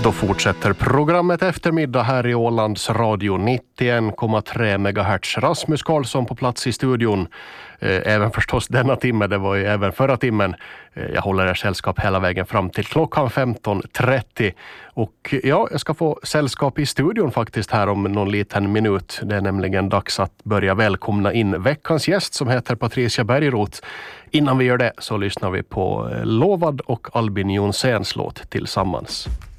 Då fortsätter programmet Eftermiddag här i Ålands radio 91,3 MHz. Rasmus Karlsson på plats i studion. Även förstås denna timme, det var ju även förra timmen. Jag håller er sällskap hela vägen fram till klockan 15.30. Och ja, jag ska få sällskap i studion faktiskt här om någon liten minut. Det är nämligen dags att börja välkomna in veckans gäst som heter Patricia Bergroth. Innan vi gör det så lyssnar vi på Lovad och Albin Jonséns låt Tillsammans.